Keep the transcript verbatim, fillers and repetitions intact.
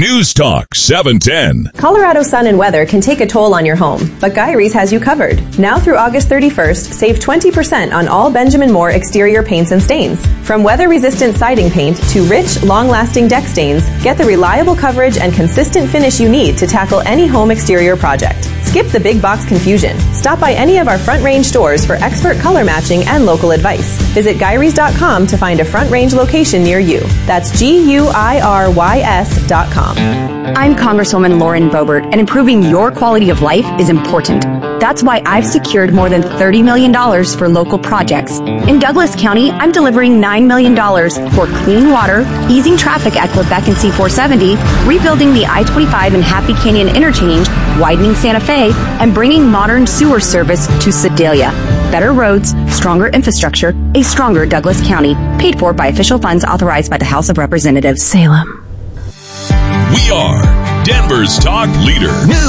News Talk seven ten. Colorado sun and weather can take a toll on your home, but Gyrie's has you covered. Now through August thirty-first, save twenty percent on all Benjamin Moore exterior paints and stains. From weather-resistant siding paint to rich, long-lasting deck stains, get the reliable coverage and consistent finish you need to tackle any home exterior project. Skip the big box confusion. Stop by any of our Front Range stores for expert color matching and local advice. Visit Gyrie's dot com to find a Front Range location near you. That's G U I R Y S dot com. I'm Congresswoman Lauren Boebert, and improving your quality of life is important. That's why I've secured more than thirty million dollars for local projects. In Douglas County, I'm delivering nine million dollars for clean water, easing traffic at Quebec and C four seventy, rebuilding the I twenty-five and Happy Canyon interchange, widening Santa Fe, and bringing modern sewer service to Sedalia. Better roads, stronger infrastructure, a stronger Douglas County. Paid for by official funds authorized by the House of Representatives. Salem. We are Denver's talk leader.